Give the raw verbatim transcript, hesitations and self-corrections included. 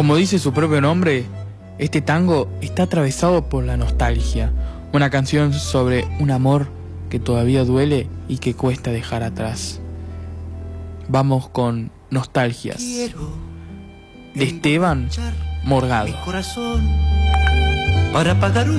Como dice su propio nombre, este tango está atravesado por la nostalgia, una canción sobre un amor que todavía duele y que cuesta dejar atrás. Vamos con Nostalgias, de Esteban Morgado. Para pagar un